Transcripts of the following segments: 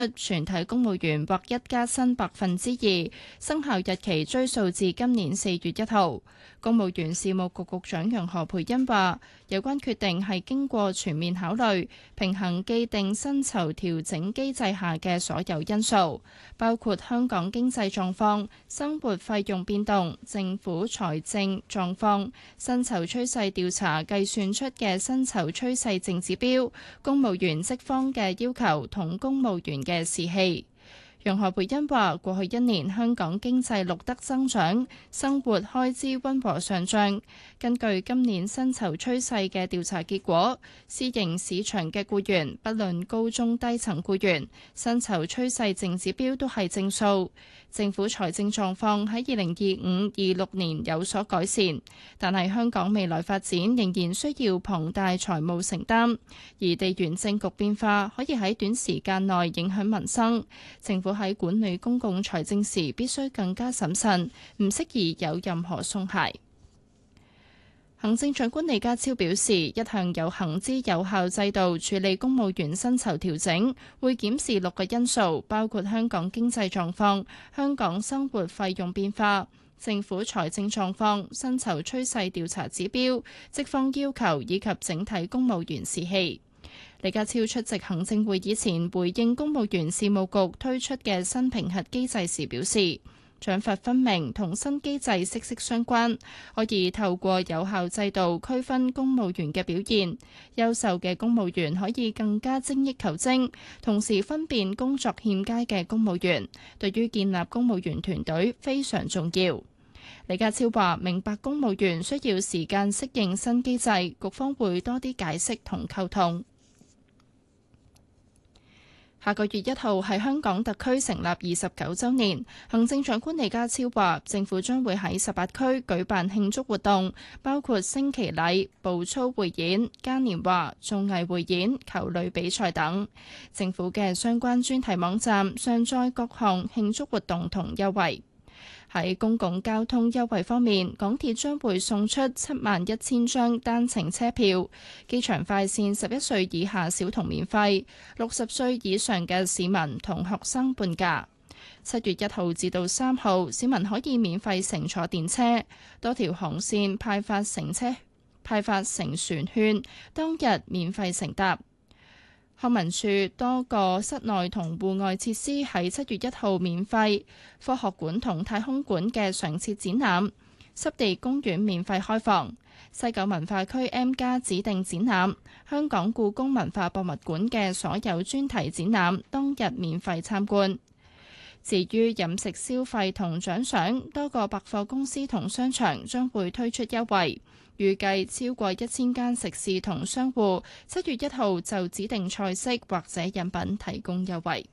全體公務員獲一加薪2%，生效日期追溯至今年4月1號。公務員事務局局長楊何蓓茵話：有關決定係經過全面考慮，平衡既定薪酬調整機制下嘅所有因素，包括香港經濟狀況、生活費用變動、政府財政狀況、薪酬趨勢調查計算出嘅薪酬趨勢淨指標、公務員職方嘅要求同公務員嘅士氣。楊何蓓茵話：過去1年香港經濟錄得增長，生活開支溫和上漲。根據今年薪酬趨勢嘅調查結果，私營市場嘅僱員，不論高中低層僱員，薪酬趨勢淨指標都係正數。政府財政狀況喺2025-26年有所改善，但係香港未來發展仍然需要龐大財務承擔，而地緣政局變化可以喺短時間內影響民生。政府喺管理公共財政時必須更加審慎，唔適宜有任何鬆懈。行政長官李家超表示，一向有行之有效制度處理公務員薪酬調整，會檢視6個因素，包括香港經濟狀況、香港生活費用變化、政府財政狀況、薪酬趨勢調查指標、職方要求以及整體公務員士氣。李家超出席行政會議前回應公務員事務局推出嘅新評核機制時表示，獎罰分明同新機制息息相關，可以透過有效制度區分公務員嘅表現，優秀嘅公務員可以更加精益求精，同時分辨工作欠佳嘅公務員，對於建立公務員團隊非常重要。李家超話：明白公務員需要時間適應新機制，局方會多啲解釋同溝通。下個月1號係香港特區成立29週年，行政長官李家超話，政府將會喺18區舉辦慶祝活動，包括升旗禮、步操匯演、嘉年華、綜藝匯演、球類比賽等。政府嘅相關專題網站上載各項慶祝活動同優惠。喺公共交通優惠方面，港鐵將會送出71000張單程車票，機場快線11歲以下小童免費，60歲以上嘅市民同學生半價。7月1號至到3號，市民可以免費乘坐電車，多條航線派發乘船券，當日免費乘搭。康文署多個室內同戶外設施喺7月1號免費，科學館同太空館嘅常設展覽、濕地公園免費開放，西九文化區 M+ 指定展覽、香港故宮文化博物館嘅所有專題展覽當日免費參觀。至於飲食消費同獎賞，多個百貨公司同商場將會推出優惠。預計超過1000間食肆同商戶7月1號就指定菜式或者飲品提供優惠。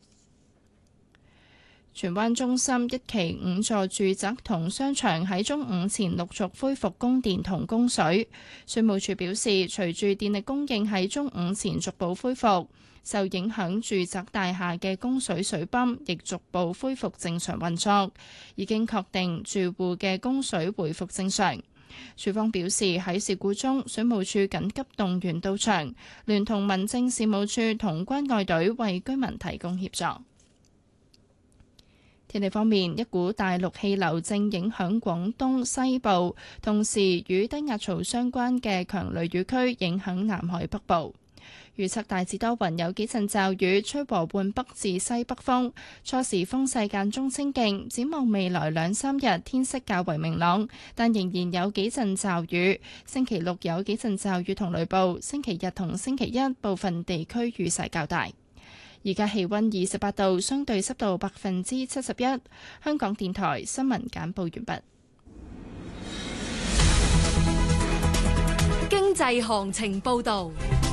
荃灣中心1期5座住宅同商場喺中午前陸續恢復供電同供水。水務署表示，隨住電力供應喺中午前逐步恢復，受影響住宅大廈嘅供水水泵亦逐步恢復正常運作，已經確定住戶嘅供水回復正常。署方表示，喺事故中，水務署緊急動員到場，聯同民政事務處同關愛隊為居民提供協助。天氣方面，一股大陸氣流正影響廣東西部，同時與低壓槽相關嘅強雷雨區影響南海北部。預測大致多雲，有幾陣驟雨，吹和緩北至西北風，初時風勢間中清勁。展望未來2-3日，天色較為明朗，但仍然有幾陣驟雨。星期六有幾陣驟雨同雷暴，星期日同星期一部分地區雨勢較大。而家氣溫28度，相對濕度71%。香港電台新聞簡報完畢。 經濟行情報道。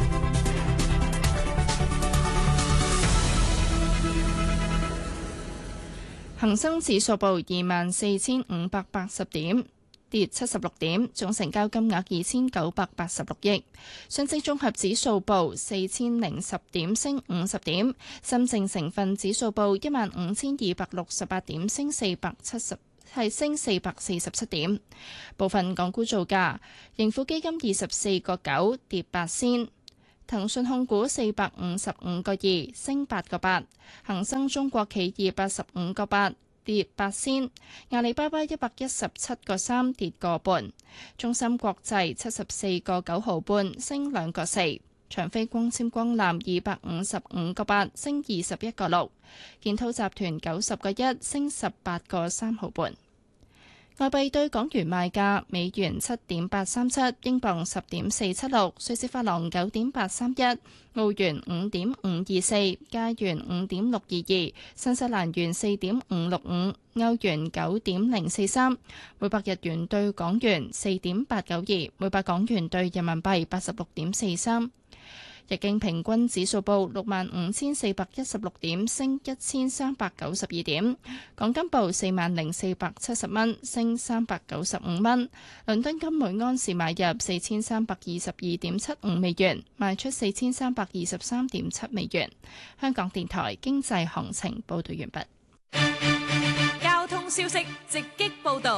恒生指數報24,580點，跌76點，總成交金額2986億。上證綜合指數報4010點，升50點。深證成分指數報15,268點，升447點。部分港股造價，盈富基金24個9跌8仙。 騰訊控股455個2，升8個8；恒生中國企業85個8，跌8仙；阿里巴巴117個3，跌個半；中芯國際74個9毫半，升2個4；長飛光纖光纜255個8，升21個6；建滔集團90個1，升18個3毫半。外幣對港元賣價：美元7.837，英鎊10.476，瑞士法郎9.831，澳元5.524，加元5.622，新西蘭元4.565，歐元9.043，每百日元對港元4.892，每百港元對人民幣86.43。日經平均指數報65,416點，升1392點。港金報40,470蚊，升395蚊。倫敦金每安士買入4322.75美元，賣出4323.7美元。香港電台經濟行情報道完畢。 交通消息直擊報道。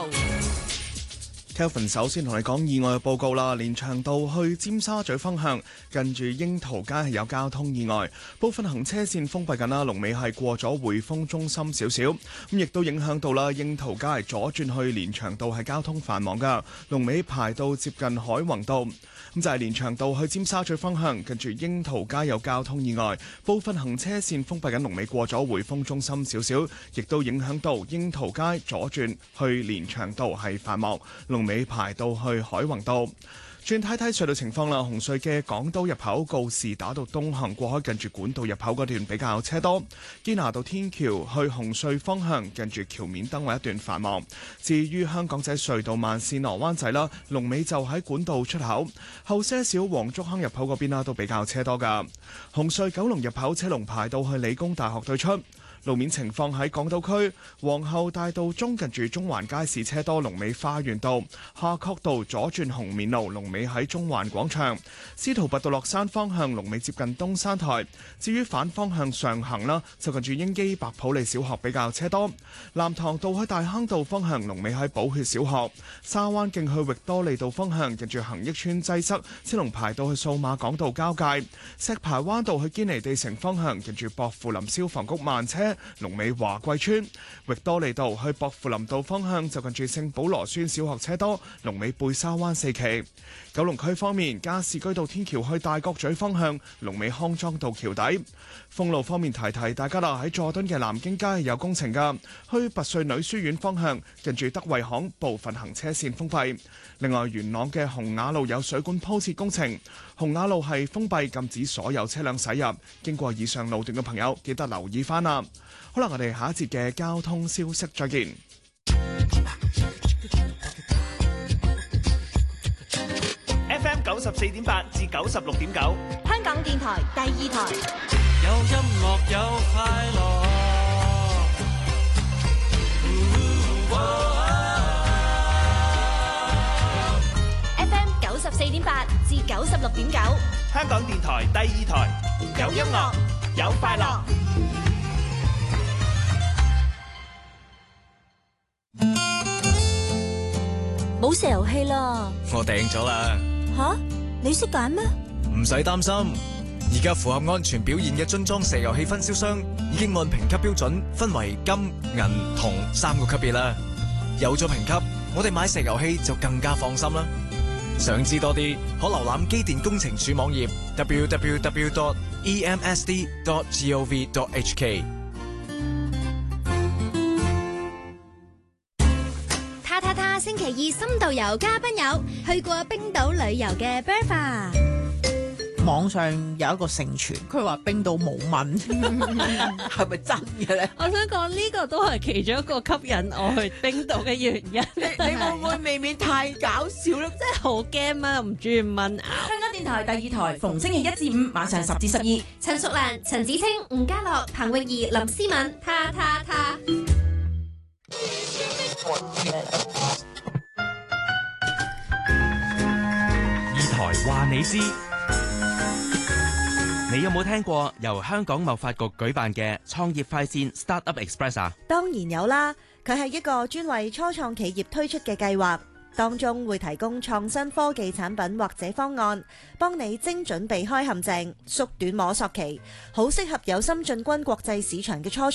Kelvin 首先同你講意外嘅報告啦，連翔道去尖沙咀方向近住櫻桃街係有交通意外，部分行車線封閉緊啦，龍尾係過咗匯豐中心少少，咁亦都影響到啦櫻桃街左轉去連翔道係交通繁忙噶，龍尾排到接近海泓道。咁就係連翔道去尖沙咀方向近住櫻桃街有交通意外，部分行車線封閉緊，龍尾過咗匯豐中心少少，亦都影響到櫻桃街左轉去連翔道係繁忙，龍尾排到去海泓道。轉睇睇隧道情況啦，紅隧嘅港島入口告士打道東行過海近住管道入口嗰段比較車多，堅拿道天橋去紅隧方向近住橋面燈位一段繁忙。至於香港仔隧道慢線螺灣仔啦，龍尾就喺管道出口，後些少黃竹坑入口嗰邊啦都比較車多噶。紅隧九龍入口車龍排到去理工大學對出。路面情況喺港島區皇后大道中近住中環街市車多，龍尾花園道；夏慤道左轉紅棉路，龍尾喺中環廣場；司徒拔道落山方向龍尾接近東山台。至於反方向上行啦，就近住英基白普利小學比較車多。藍塘道去大坑道方向龍尾喺寶血小學；沙灣徑去域多利道方向近住恒益邨擠塞，車龍排到去數碼港道交界；石排灣道去堅尼地城方向近住薄扶林消防局慢車。龍尾華貴村，域多利道去薄扶林道方向就近住聖保羅孫小學車多，龍尾貝沙灣四期。九龍區方面，加士居道天橋去大角咀方向，龍尾康莊道橋底。封路方面提提大家啦，喺佐敦嘅南京街有工程噶，去拔萃女書院方向近住德惠行部分行車線封閉。另外，元朗嘅洪雅路有水管鋪設工程，洪雅路係封閉，禁止所有車輛駛入。經過以上路段嘅朋友，記得留意翻啦。好啦，我哋下一節嘅交通消息再見。 FM 94.8至96.9， 香港電台第二台。 有音樂有快樂。 FM 94.8至96.9， 香港電台第二台。有音樂，有快樂。 冇石油氣啦！ 我訂咗啦。 吓，你識揀咩？ 唔使擔心，而家符合安全表現嘅樽裝石油氣分銷商已經按評級標準分為金、銀、銅3個級別啦。有咗評級，我哋買石油氣就更加放心啦。想知多啲，可瀏覽機電工程署網頁 www.emsd.gov.hk。 星期二深度遊嘉賓有去過冰島旅遊嘅 Bertha。 網上有一個盛傳，佢話冰島冇蚊，係咪真嘅咧？ 我想講呢個都係其中一個吸引我去冰島嘅原因。 你會唔會未免太搞笑咧？ 真係好驚啊！唔中意蚊咬。 香港電台第二台，逢星期1至5晚上10至12， 陳淑蘭、陳子清、吳家樂、彭詠儀、林思敏，他。 台話你知，你有冇聽過由香港貿發局舉辦嘅創業快線 Startup Express 啊？ 當然有啦，佢係一個專為初創企業推出嘅計劃。 當中會提供創新科技產品或者方案，幫你精準避開陷阱，縮短摸索期，好適合有心進軍國際市場嘅初創